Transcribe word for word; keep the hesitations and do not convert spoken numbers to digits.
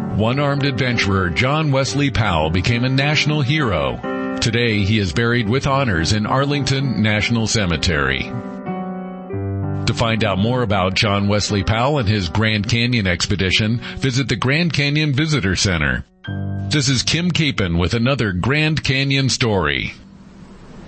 One-armed adventurer John Wesley Powell became a national hero. Today, he is buried with honors in Arlington National Cemetery. To find out more about John Wesley Powell and his Grand Canyon expedition, visit the Grand Canyon Visitor Center. This is Kim Capon with another Grand Canyon story.